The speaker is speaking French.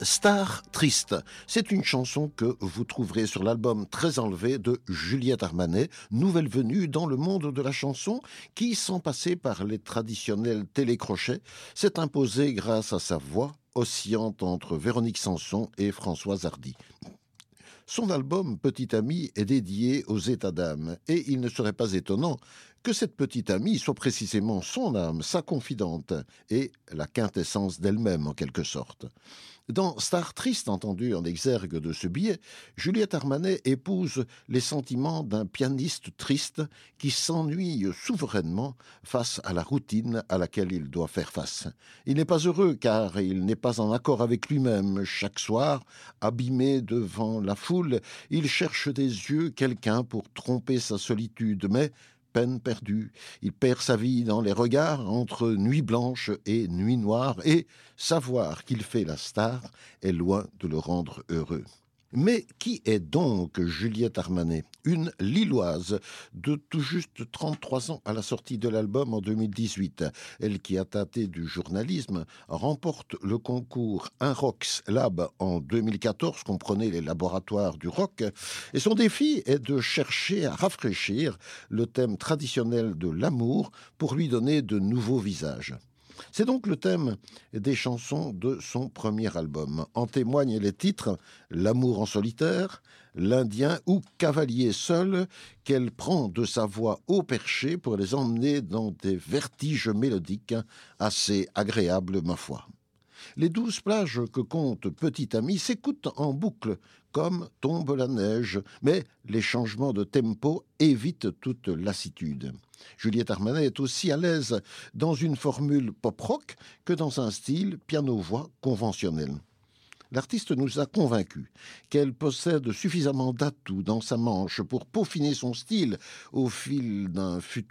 Star triste, c'est une chanson que vous trouverez sur l'album Très enlevé de Juliette Armanet, nouvelle venue dans le monde de la chanson qui, sans passer par les traditionnels télécrochets, s'est imposée grâce à sa voix oscillante entre Véronique Sanson et Françoise Hardy. Son album Petite Amie est dédié aux états d'âme et il ne serait pas étonnant que cette petite amie soit précisément son âme, sa confidente et la quintessence d'elle-même en quelque sorte. Dans Star triste, entendu en exergue de ce billet, Juliette Armanet épouse les sentiments d'un pianiste triste qui s'ennuie souverainement face à la routine à laquelle il doit faire face. Il n'est pas heureux car il n'est pas en accord avec lui-même. Chaque soir, abîmé devant la foule, il cherche des yeux quelqu'un pour tromper sa solitude, mais peine perdue. Il perd sa vie dans les regards entre nuit blanche et nuit noire et savoir qu'il fait la star est loin de le rendre heureux. Mais qui est donc Juliette Armanet? Une Lilloise de tout juste 33 ans à la sortie de l'album en 2018. Elle qui a tâté du journalisme remporte le concours Un Rocks Lab en 2014, comprenait les laboratoires du rock. Et son défi est de chercher à rafraîchir le thème traditionnel de l'amour pour lui donner de nouveaux visages. C'est donc le thème des chansons de son premier album. En témoignent les titres L'amour en solitaire, L'Indien ou Cavalier seul, qu'elle prend de sa voix au perché pour les emmener dans des vertiges mélodiques assez agréables, ma foi. Les 12 plages que compte Petite Amie s'écoutent en boucle, comme tombe la neige, mais les changements de tempo évitent toute lassitude. Juliette Armanet est aussi à l'aise dans une formule pop-rock que dans un style piano-voix conventionnel. L'artiste nous a convaincus qu'elle possède suffisamment d'atouts dans sa manche pour peaufiner son style au fil d'un futur